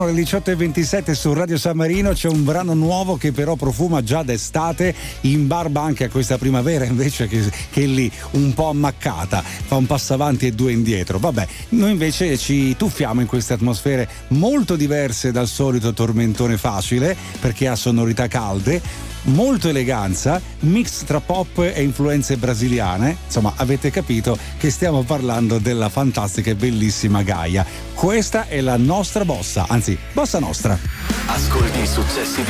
Alle 18:27 su Radio San Marino c'è un brano nuovo che però profuma già d'estate, in barba anche a questa primavera invece che è lì un po' ammaccata, fa un passo avanti e due indietro. Vabbè, noi invece ci tuffiamo in queste atmosfere molto diverse dal solito tormentone facile, perché ha sonorità calde, molto eleganza, mix tra pop e influenze brasiliane. Insomma, avete capito che stiamo parlando della fantastica e bellissima Gaia. Questa è la nostra bossa, anzi, bossa nostra. Ascolti i successi di